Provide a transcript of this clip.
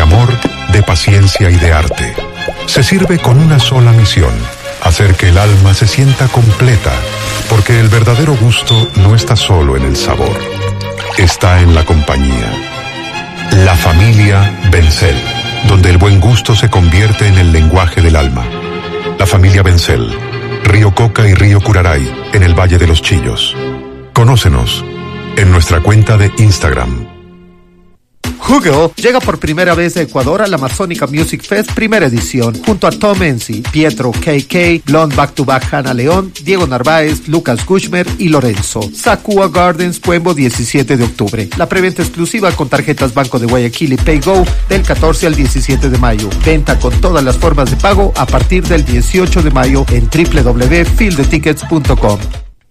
amor, de paciencia y de arte. Se sirve con una sola misión: hacer que el alma se sienta completa, porque el verdadero gusto no está solo en el sabor, está en la compañía. La familia Bencel, donde el buen gusto se convierte en el lenguaje del alma. La familia Bencel, Río Coca y Río Curaray, en el Valle de los Chillos. Conócenos en nuestra cuenta de Instagram. Google llega por primera vez a Ecuador al Amazónica Music Fest primera edición, junto a Tom Enzi, Pietro KK, Blonde Back to Back Hannah León, Diego Narváez, Lucas Gushmer y Lorenzo. Sakua Gardens, Puembo, 17 de octubre. La preventa exclusiva con tarjetas Banco de Guayaquil y PayGo del 14 al 17 de mayo. Venta con todas las formas de pago a partir del 18 de mayo en www.fieldthetickets.com.